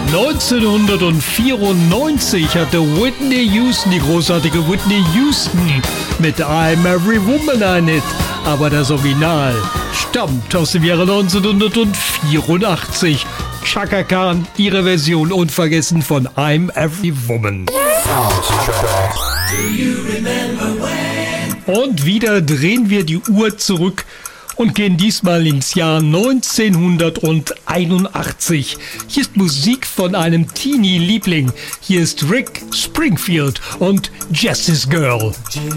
1994 hatte Whitney Houston, die großartige Whitney Houston, mit I'm Every Woman ein Hit. Aber das Original stammt aus dem Jahre 1984. Chaka Khan, ihre Version unvergessen von I'm Every Woman. Und wieder drehen wir die Uhr zurück und gehen diesmal ins Jahr 1981. Hier ist Musik von einem Teenie-Liebling. Hier ist Rick Springfield und Jessie's Girl.